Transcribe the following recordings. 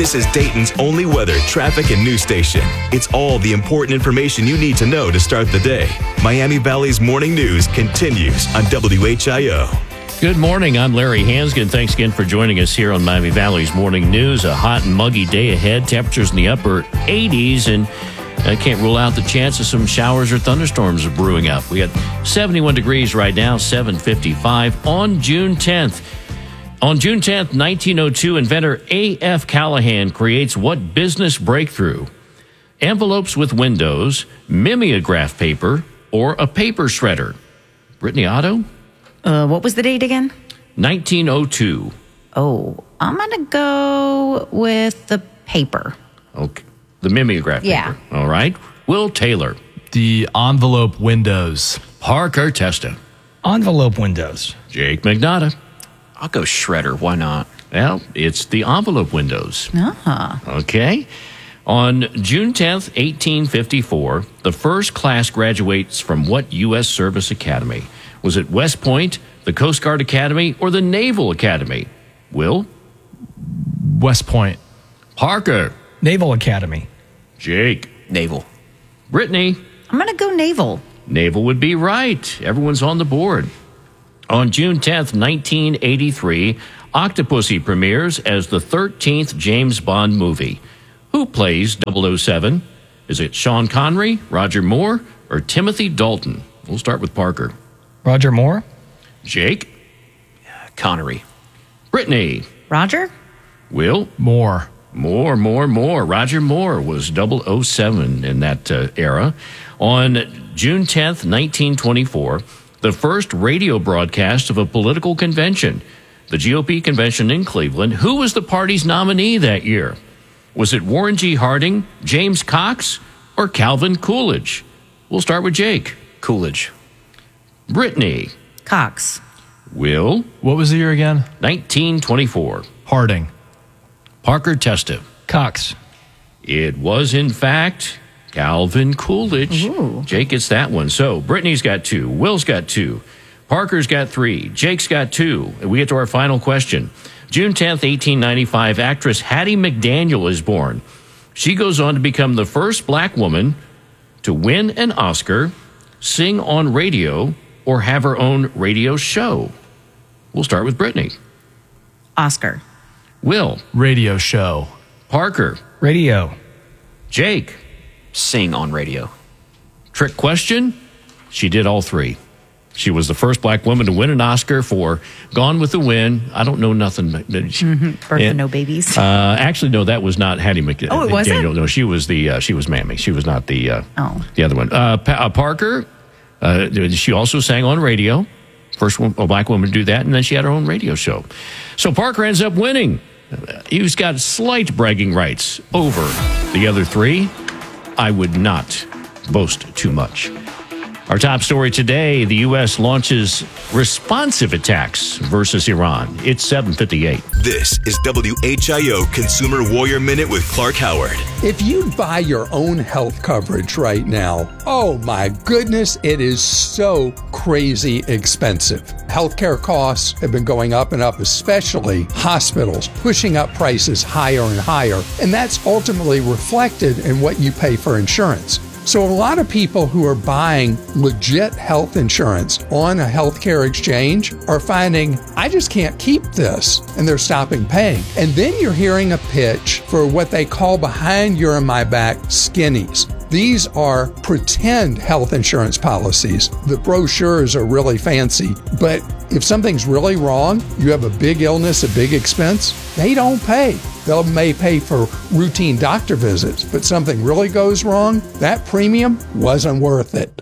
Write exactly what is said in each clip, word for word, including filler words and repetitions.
This is Dayton's only weather, traffic, and news station. It's all the important information you need to know to start the day. Miami Valley's Morning News continues on W H I O. Good morning. I'm Larry Hansgen. Thanks again for joining us here on Miami Valley's Morning News. A hot and muggy day ahead. Temperatures in the upper eighties, and I can't rule out the chance of some showers or thunderstorms brewing up. We got seventy-one degrees right now, seven fifty-five on June tenth. On June tenth, nineteen oh two, inventor A F Callahan creates what business breakthrough? Envelopes with windows, mimeograph paper, or a paper shredder? Brittany Otto? Uh, what was the date again? nineteen oh two. Oh, I'm going to go with the paper. Okay. The mimeograph Yeah. paper. All right. Will Taylor? The envelope windows. Parker Testa? Envelope windows. Jake McNaughton? I'll go shredder. Why not? Well, it's the envelope windows. Ah. Okay. On June tenth, eighteen fifty-four, the first class graduates from what U S Service Academy? Was it West Point, the Coast Guard Academy, or the Naval Academy? Will? West Point. Parker? Naval Academy. Jake? Naval. Brittany? I'm going to go naval. Naval would be right. Everyone's on the board. On June tenth, nineteen eighty-three, Octopussy premieres as the thirteenth James Bond movie. Who plays double oh seven? Is it Sean Connery, Roger Moore, or Timothy Dalton? We'll start with Parker. Roger Moore. Jake? Connery. Brittany? Roger? Will? Moore. More, more, more. Roger Moore was double oh seven in that uh, era. On June tenth, nineteen twenty-four, the first radio broadcast of a political convention, the G O P convention in Cleveland. Who was the party's nominee that year? Was it Warren G. Harding, James Cox, or Calvin Coolidge? We'll start with Jake. Coolidge. Brittany. Cox. Will. What was the year again? nineteen twenty-four. Harding. Parker Testa. Cox. It was, in fact, Calvin Coolidge. Ooh. Jake gets that one. So Brittany's got two. Will's got two. Parker's got three. Jake's got two. And we get to our final question. June tenth, eighteen ninety-five, actress Hattie McDaniel is born. She goes on to become the first black woman to win an Oscar, sing on radio, or have her own radio show. We'll start with Brittany. Oscar. Will. Radio show. Parker. Radio. Jake. Sing on radio. Trick question? She did all three. She was the first black woman to win an Oscar for Gone with the Wind. I don't know nothing. Mm-hmm. Birth and, of No Babies. Uh, actually, no, that was not Hattie McDaniel. Oh, it wasn't? No, she was the uh, she was Mammy. She was not the uh, Oh. the other one. Uh, pa- uh, Parker. Uh, she also sang on radio. First one, a black woman to do that, and then she had her own radio show. So Parker ends up winning. He's got slight bragging rights over the other three. I would not boast too much. Our top story today, the U S launches responsive attacks versus Iran. It's seven fifty-eight. This is W H I O Consumer Warrior Minute with Clark Howard. If you buy your own health coverage right now, oh my goodness, it is so crazy expensive. Healthcare costs have been going up and up, especially hospitals, pushing up prices higher and higher, and that's ultimately reflected in what you pay for insurance. So a lot of people who are buying legit health insurance on a healthcare exchange are finding, I just can't keep this, and they're stopping paying. And then you're hearing a pitch for what they call behind your and my back skinnies. These are pretend health insurance policies. The brochures are really fancy, but if something's really wrong, you have a big illness, a big expense, they don't pay. They may pay for routine doctor visits, but something really goes wrong, that premium wasn't worth it.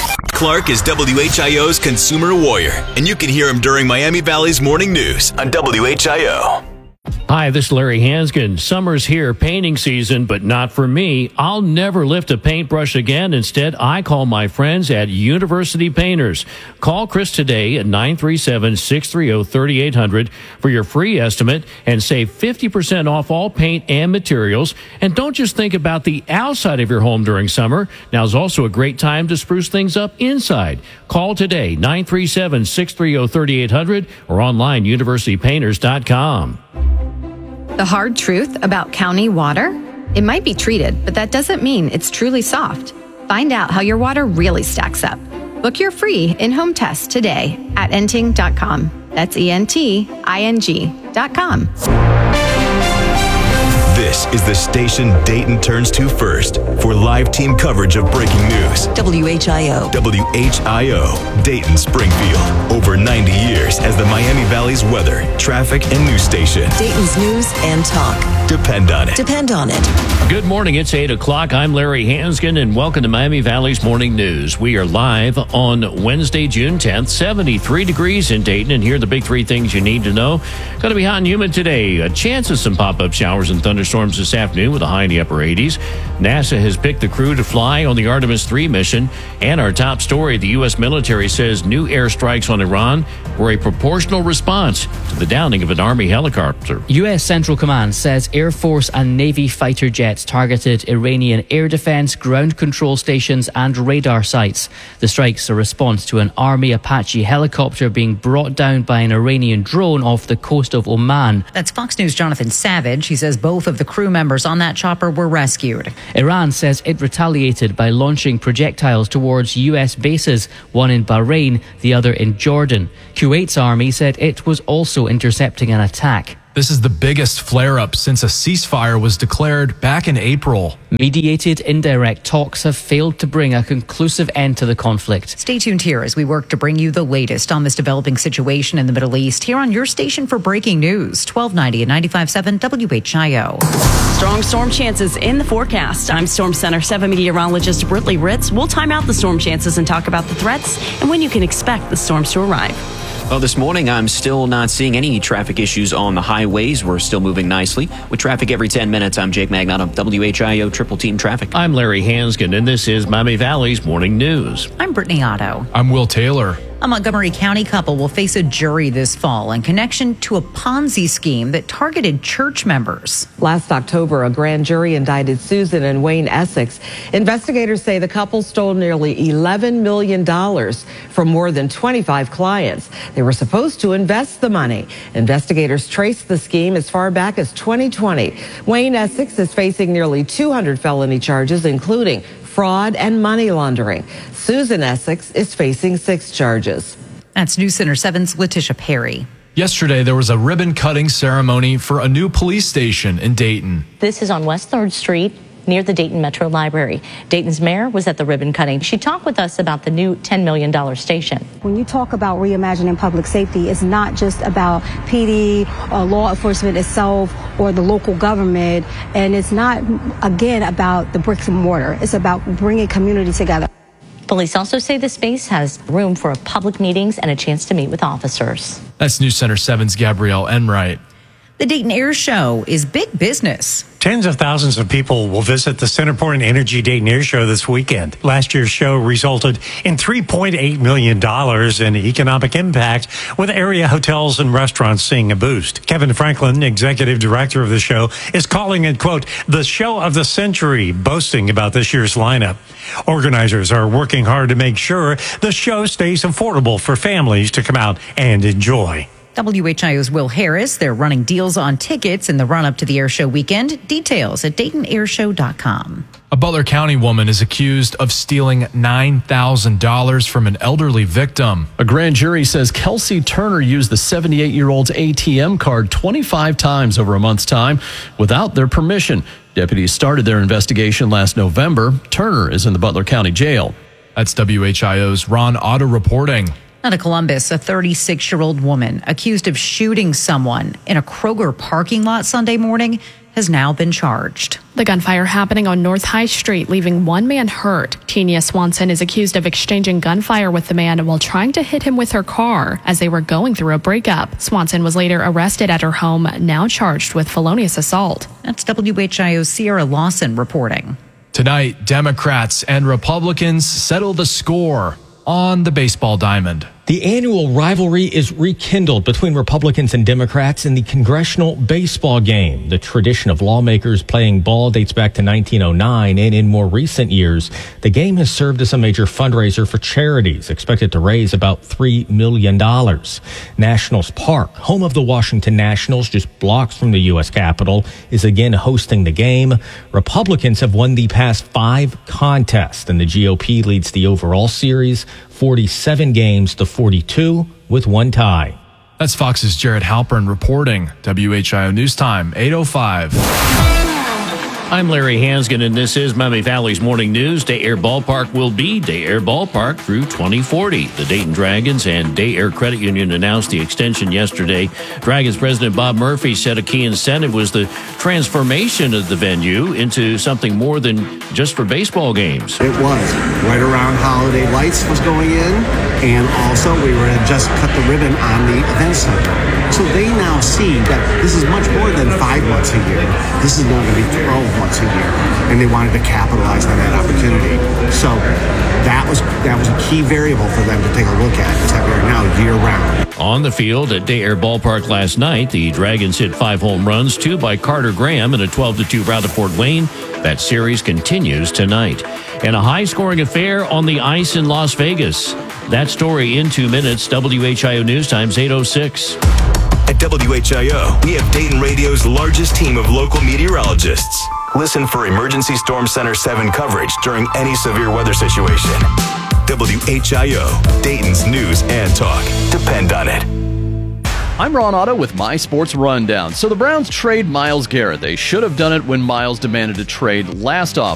Clark is W H I O's Consumer Warrior, and you can hear him during Miami Valley's Morning News on W H I O. Hi, this is Larry Hansgen. Summer's here, painting season, but not for me. I'll never lift a paintbrush again. Instead, I call my friends at University Painters. Call Chris today at nine three seven, six three zero, three eight zero zero for your free estimate and save fifty percent off all paint and materials. And don't just think about the outside of your home during summer. Now's also a great time to spruce things up inside. Call today, nine three seven, six three zero, three eight zero zero or online, university painters dot com. The hard truth about county water? It might be treated, but that doesn't mean it's truly soft. Find out how your water really stacks up. Book your free in-home test today at enting dot com. That's E N T I N G dot com. This is the station Dayton turns to first for live team coverage of breaking news. W H I O. W H I O, Dayton Springfield. Over ninety years as the Miami Valley's weather, traffic, and news station. Dayton's news and talk. Depend on it. Depend on it. Good morning. It's eight o'clock. I'm Larry Hansgen, and welcome to Miami Valley's Morning News. We are live on Wednesday, June tenth, seventy-three degrees in Dayton, and here are the big three things you need to know. Going to be hot and humid today. A chance of some pop-up showers and thunderstorms this afternoon with a high in the upper eighties. NASA has picked the crew to fly on the Artemis three mission. And our top story, the U S military says new airstrikes on Iran were a proportional response to the downing of an Army helicopter. U S Central Command says Air Force and Navy fighter jets targeted Iranian air defense, ground control stations and radar sites. The strikes are a response to an Army Apache helicopter being brought down by an Iranian drone off the coast of Oman. That's Fox News' Jonathan Savage. He says both of the crew members on that chopper were rescued. Iran says it retaliated by launching projectiles towards U S bases, one in Bahrain, the other in Jordan. Kuwait's army said it was also intercepting an attack. This is the biggest flare-up since a ceasefire was declared back in April. Mediated indirect talks have failed to bring a conclusive end to the conflict. Stay tuned here as we work to bring you the latest on this developing situation in the Middle East here on your station for breaking news, twelve ninety and ninety-five point seven W H I O. Strong storm chances in the forecast. I'm Storm Center seven meteorologist Britley Ritz. We'll time out the storm chances and talk about the threats and when you can expect the storms to arrive. Well, this morning, I'm still not seeing any traffic issues on the highways. We're still moving nicely. With traffic every ten minutes, I'm Jake Magnot of W H I O Triple Team Traffic. I'm Larry Hansgen, and this is Miami Valley's Morning News. I'm Brittany Otto. I'm Will Taylor. A Montgomery County couple will face a jury this fall in connection to a Ponzi scheme that targeted church members. Last October, a grand jury indicted Susan and Wayne Essex. Investigators say the couple stole nearly eleven million dollars from more than twenty-five clients. They were supposed to invest the money. Investigators traced the scheme as far back as twenty twenty. Wayne Essex is facing nearly two hundred felony charges, including fraud and money laundering. Susan Essex is facing six charges. That's News Center seven's Letitia Perry. Yesterday, there was a ribbon-cutting ceremony for a new police station in Dayton. This is on West third Street, near the Dayton Metro Library. Dayton's mayor was at the ribbon cutting. She talked with us about the new ten million dollars station. When you talk about reimagining public safety, it's not just about P D, uh, law enforcement itself, or the local government. And it's not, again, about the bricks and mortar. It's about bringing community together. Police also say the space has room for public meetings and a chance to meet with officers. That's News Center seven's Gabrielle Enright. The Dayton Air Show is big business. Tens of thousands of people will visit the Centerport and Energy Dayton Air Show this weekend. Last year's show resulted in three point eight million dollars in economic impact, with area hotels and restaurants seeing a boost. Kevin Franklin, executive director of the show, is calling it, quote, the show of the century, boasting about this year's lineup. Organizers are working hard to make sure the show stays affordable for families to come out and enjoy. W H I O's Will Harris, they're running deals on tickets in the run-up to the air show weekend. Details at Dayton Air Show dot com. A Butler County woman is accused of stealing nine thousand dollars from an elderly victim. A grand jury says Kelsey Turner used the seventy-eight-year-old's A T M card twenty-five times over a month's time without their permission. Deputies started their investigation last November. Turner is in the Butler County Jail. That's W H I O's Ron Otto reporting. Out of Columbus, a thirty-six-year-old woman accused of shooting someone in a Kroger parking lot Sunday morning has now been charged. The gunfire happening on North High Street, leaving one man hurt. Tenia Swanson is accused of exchanging gunfire with the man while trying to hit him with her car as they were going through a breakup. Swanson was later arrested at her home, now charged with felonious assault. That's W H I O's Sierra Lawson reporting. Tonight, Democrats and Republicans settle the score on the baseball diamond. The The annual rivalry is rekindled between Republicans and Democrats in the congressional baseball game. The tradition of lawmakers playing ball dates back to nineteen oh nine, and in more recent years, the game has served as a major fundraiser for charities, expected to raise about three million dollars. Nationals Park, home of the Washington Nationals, just blocks from the U S Capitol, is again hosting the game. Republicans have won the past five contests, and the G O P leads the overall series forty-seven games to forty-two with one tie. That's Fox's Jared Halpern reporting. W H I O News Time, eight oh five. I'm Larry Hansgen, and this is Miami Valley's Morning News. Day Air Ballpark will be Day Air Ballpark through twenty forty. The Dayton Dragons and Day Air Credit Union announced the extension yesterday. Dragons President Bob Murphy said a key incentive was the transformation of the venue into something more than just for baseball games. It was. Right around holiday lights was going in, and also we were to just cut the ribbon on the event center. So they now see that this is much more than five months a year. This is now going to be twelve months a year, and they wanted to capitalize on that opportunity. So that was that was a key variable for them to take a look at, is that we are now year-round. On the field at Day Air Ballpark last night, the Dragons hit five home runs, two by Carter Graham, and a twelve to two rout of Fort Wayne. That series continues tonight. And a high-scoring affair on the ice in Las Vegas. That story in two minutes. W H I O News Times eight oh six. At W H I O, we have Dayton Radio's largest team of local meteorologists. Listen for Emergency Storm Center seven coverage during any severe weather situation. W H I O, Dayton's news and talk. Depend on it. I'm Ron Otto with My Sports Rundown. So the Browns trade Myles Garrett. They should have done it when Myles demanded a trade last offseason.